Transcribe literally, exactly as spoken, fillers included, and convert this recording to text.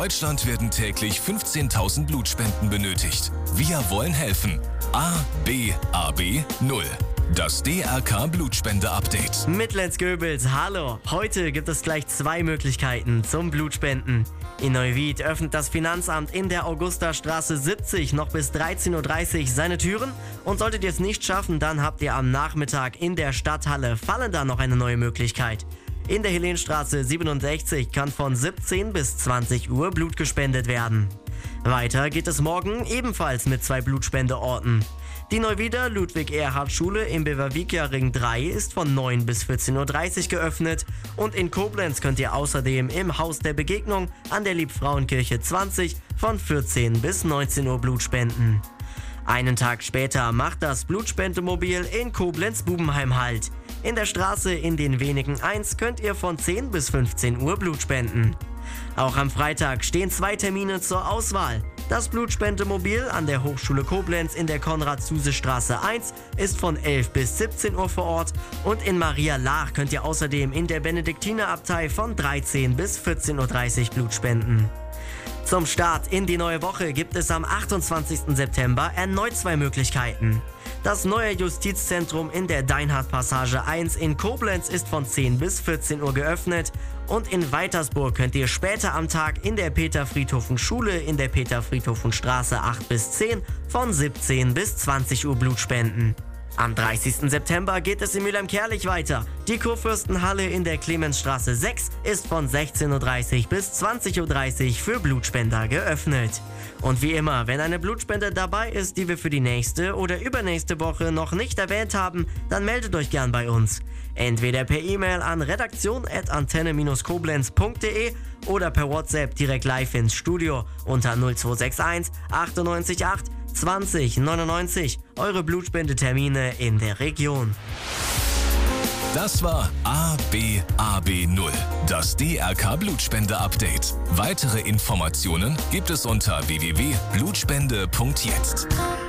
Deutschland werden täglich fünfzehntausend Blutspenden benötigt. Wir wollen helfen. A B A B null. Das D R K Blutspende-Update. Mittlitz Göbels, hallo. Heute gibt es gleich zwei Möglichkeiten zum Blutspenden. In Neuwied öffnet das Finanzamt in der Augustastraße siebzig noch bis dreizehn Uhr dreißig seine Türen. Und solltet ihr es nicht schaffen, dann habt ihr am Nachmittag in der Stadthalle Fallenda noch eine neue Möglichkeit. In der Helenstraße siebenundsechzig kann von siebzehn bis zwanzig Uhr Blut gespendet werden. Weiter geht es morgen ebenfalls mit zwei Blutspendeorten. Die Neuwieder Ludwig-Erhard-Schule im Beverwijk-Ring drei ist von neun bis vierzehn Uhr dreißig geöffnet und in Koblenz könnt ihr außerdem im Haus der Begegnung an der Liebfrauenkirche zwanzig von vierzehn bis neunzehn Uhr Blut spenden. Einen Tag später macht das Blutspendemobil in Koblenz-Bubenheim Halt. In der Straße in den Wenigen eins könnt ihr von zehn bis fünfzehn Uhr Blut spenden. Auch am Freitag stehen zwei Termine zur Auswahl. Das Blutspendemobil an der Hochschule Koblenz in der Konrad-Zuse-Straße eins ist von elf bis siebzehn Uhr vor Ort und in Maria Laach könnt ihr außerdem in der Benediktinerabtei von dreizehn bis vierzehn Uhr dreißig Blut spenden. Zum Start in die neue Woche gibt es am achtundzwanzigsten September erneut zwei Möglichkeiten. Das neue Justizzentrum in der Deinhardt-Passage eins in Koblenz ist von zehn bis vierzehn Uhr geöffnet und in Weitersburg könnt ihr später am Tag in der Peter-Friedhofen-Schule in der Peter-Friedhofen-Straße acht bis zehn von siebzehn bis zwanzig Uhr Blut spenden. Am dreißigsten September geht es in Mülheim-Kärlich weiter. Die Kurfürstenhalle in der Clemensstraße sechs ist von sechzehn Uhr dreißig bis zwanzig Uhr dreißig für Blutspender geöffnet. Und wie immer, wenn eine Blutspende dabei ist, die wir für die nächste oder übernächste Woche noch nicht erwähnt haben, dann meldet euch gern bei uns. Entweder per E-Mail an redaktion at antenne Bindestrich koblenz punkt de oder per WhatsApp direkt live ins Studio unter null zwei sechs eins achtundneunzig acht zwanzig neunundneunzig. Eure Blutspendetermine in der Region. Das war A B A B null, das D R K Blutspende-Update. Weitere Informationen gibt es unter w w w punkt blutspende punkt jetzt.